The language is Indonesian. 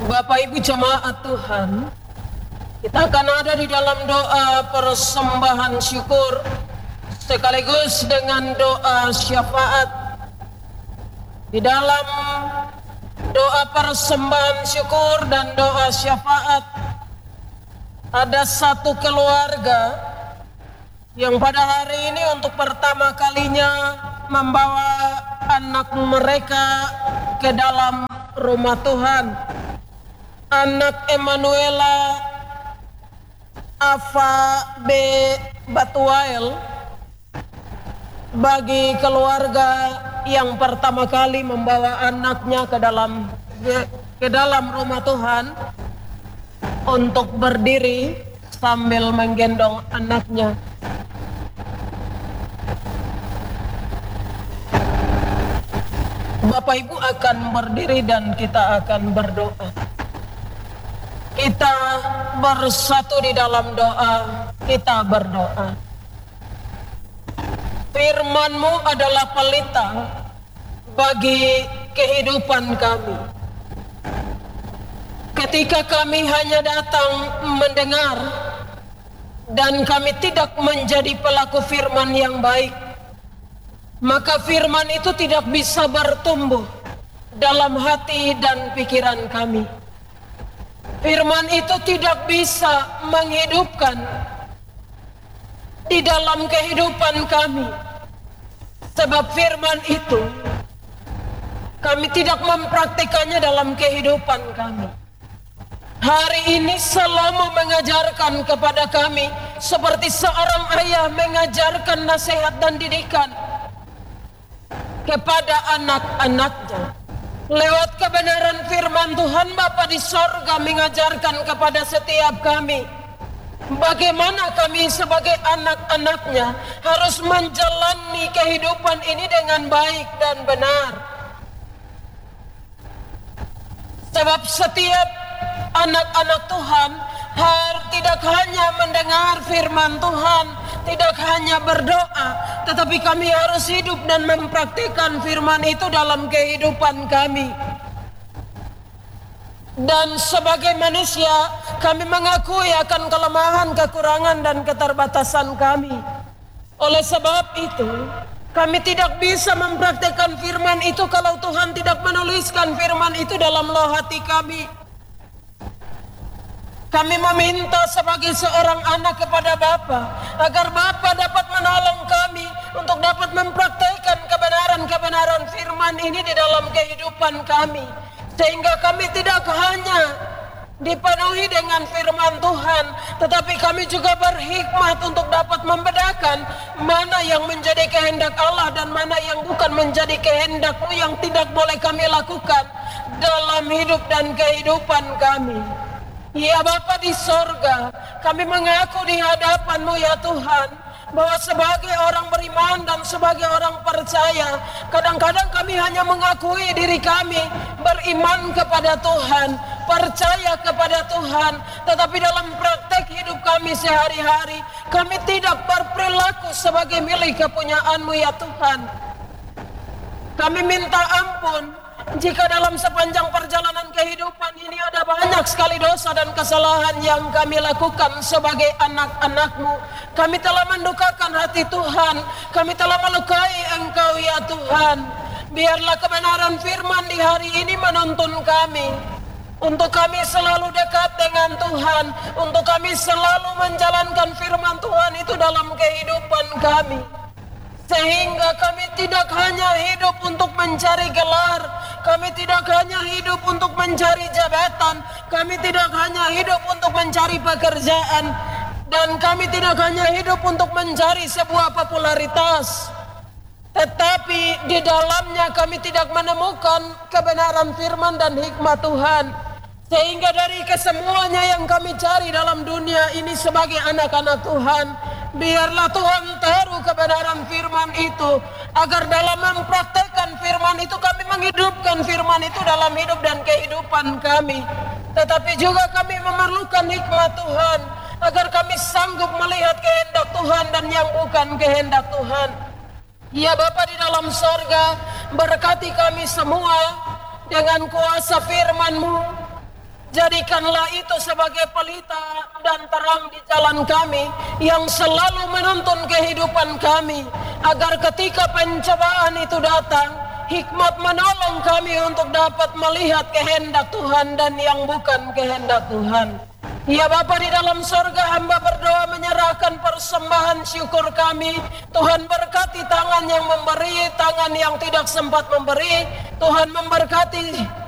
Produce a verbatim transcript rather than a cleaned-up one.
Bapak Ibu jemaat Tuhan, kita akan ada di dalam doa persembahan syukur sekaligus dengan doa syafaat. Di dalam doa persembahan syukur dan doa syafaat ada satu keluarga yang pada hari ini untuk pertama kalinya membawa anak mereka ke dalam rumah Tuhan. Anak Emanuela Ava B. Batuael bagi keluarga yang pertama kali membawa anaknya ke dalam ke, ke dalam rumah Tuhan untuk berdiri sambil menggendong anaknya. Bapak Ibu akan berdiri dan kita akan berdoa. Kita bersatu di dalam doa, kita berdoa. Firman-Mu adalah pelita bagi kehidupan kami. Ketika kami hanya datang mendengar dan kami tidak menjadi pelaku firman yang baik, maka firman itu tidak bisa bertumbuh dalam hati dan pikiran kami. Firman itu tidak bisa menghidupkan di dalam kehidupan kami. Sebab firman itu kami tidak mempraktikannya dalam kehidupan kami. Hari ini Salomo mengajarkan kepada kami seperti seorang ayah mengajarkan nasihat dan didikan kepada anak-anaknya. Lewat kebenaran firman Tuhan, Bapa di sorga mengajarkan kepada setiap kami bagaimana kami sebagai anak-anaknya harus menjalani kehidupan ini dengan baik dan benar. Sebab setiap anak-anak Tuhan harus tidak hanya mendengar firman Tuhan, tidak hanya berdoa, tetapi kami harus hidup dan mempraktikkan firman itu dalam kehidupan kami. Dan sebagai manusia, kami mengakui akan kelemahan, kekurangan, dan keterbatasan kami. Oleh sebab itu, kami tidak bisa mempraktikkan firman itu kalau Tuhan tidak menuliskan firman itu dalam loh hati kami. Kami meminta sebagai seorang anak kepada Bapa agar Bapa dapat menolong kami untuk dapat mempraktikkan kebenaran-kebenaran firman ini di dalam kehidupan kami, sehingga kami tidak hanya dipenuhi dengan firman Tuhan, tetapi kami juga berhikmat untuk dapat membedakan mana yang menjadi kehendak Allah dan mana yang bukan menjadi kehendak-Mu yang tidak boleh kami lakukan dalam hidup dan kehidupan kami. Ya Bapa di sorga, kami mengaku di hadapan-Mu ya Tuhan, bahwa sebagai orang beriman dan sebagai orang percaya, kadang-kadang kami hanya mengakui diri kami beriman kepada Tuhan, percaya kepada Tuhan, tetapi dalam praktek hidup kami sehari-hari, kami tidak berperilaku sebagai milik kepunyaan-Mu ya Tuhan. Kami minta ampun jika dalam sepanjang perjalanan kehidupan ini ada banyak sekali dosa dan kesalahan yang kami lakukan sebagai anak-anak-Mu. Kami telah mendukakan hati Tuhan, kami telah melukai Engkau ya Tuhan. Biarlah kebenaran firman di hari ini menuntun kami, untuk kami selalu dekat dengan Tuhan, untuk kami selalu menjalankan firman Tuhan itu dalam kehidupan kami. Sehingga kami tidak hanya hidup untuk mencari gelar, kami tidak hanya hidup untuk mencari jabatan, kami tidak hanya hidup untuk mencari pekerjaan, dan kami tidak hanya hidup untuk mencari sebuah popularitas, tetapi di dalamnya kami tidak menemukan kebenaran firman dan hikmat Tuhan. Sehingga dari kesemuanya yang kami cari dalam dunia ini sebagai anak-anak Tuhan, biarlah Tuhan taruh kebenaran firman itu, agar dalam mempraktekkan firman itu kami menghidupkan firman itu dalam hidup dan kehidupan kami. Tetapi juga kami memerlukan hikmat Tuhan, agar kami sanggup melihat kehendak Tuhan dan yang bukan kehendak Tuhan. Ya Bapa di dalam sorga, berkati kami semua dengan kuasa firman-Mu. Jadikanlah itu sebagai pelita dan terang di jalan kami yang selalu menuntun kehidupan kami, agar ketika pencobaan itu datang, hikmat menolong kami untuk dapat melihat kehendak Tuhan dan yang bukan kehendak Tuhan. Ya Bapa di dalam sorga, hamba berdoa menyerahkan persembahan syukur kami. Tuhan berkati tangan yang memberi, tangan yang tidak sempat memberi. Tuhan memberkati